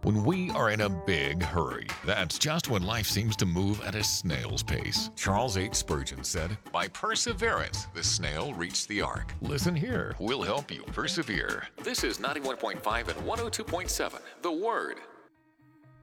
when we are in a big hurry. That's just when life seems to move at a snail's pace. Charles H. Spurgeon said, "By perseverance, the snail reached the ark." Listen here. We'll help you persevere. This is 91.5 and 102.7, The Word.